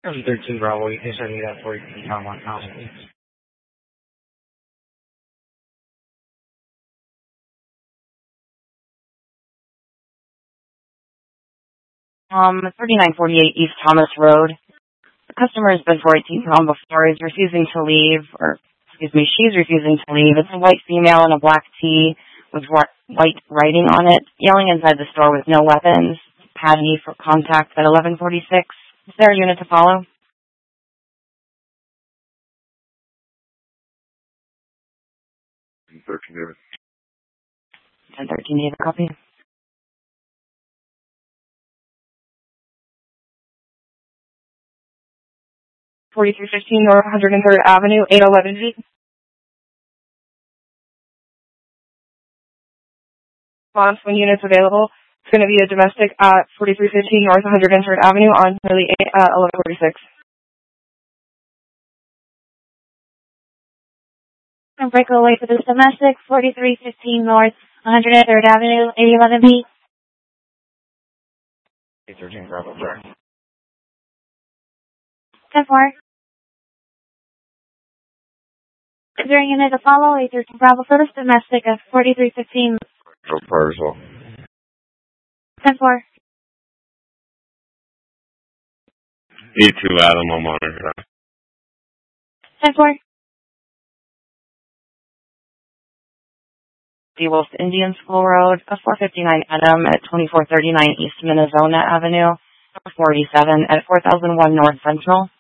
13 Bravo, you can send me that for you on 1000, please. 3948 East Thomas Road. The customer has been for 18 pound before, is refusing to leave, or, excuse me, she's refusing to leave. It's a white female in a black tee with white writing on it, yelling inside the store with no weapons. Patty for contact at 1146. Is there a unit to follow? 1013 David. 1013 David, copy. 4315 North 103rd Avenue, 811 G. Response when units available. It's going to be a domestic at 4315 North 103rd Avenue on nearly 1146. And breakaway for this domestic, 4315 North 103rd Avenue, 811 B. 813 Bravo, sorry. 10-4. Is there a unit to follow? 813 Bravo for this domestic at 4315. No prior as well. 10-4. 82 Adam, I'm on it. 10-4. DeWolf Indian School Road, 459 Adam at 2439 East Minnesota Avenue, 47 at 4001 North Central.